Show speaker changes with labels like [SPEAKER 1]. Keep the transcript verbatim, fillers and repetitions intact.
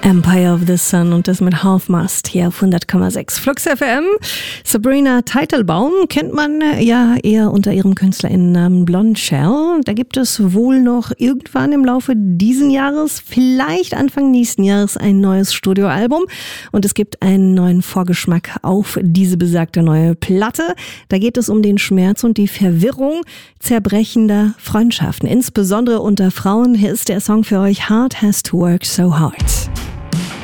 [SPEAKER 1] Empire of the Sun und das mit Half Mast hier auf hundert Komma sechs Flux F M. Sabrina Teitelbaum kennt man ja eher unter ihrem Künstlerinnennamen Blonde Shell. Da gibt es wohl noch irgendwann im Laufe diesen Jahres, vielleicht Anfang nächsten Jahres, ein neues Studioalbum. Und es gibt einen neuen Vorgeschmack auf diese besagte neue Platte. Da geht es um den Schmerz und die Verwirrung zerbrechender Freundschaften, insbesondere unter Frauen. Hier ist der Song für euch, Heart Has to Work So Hard.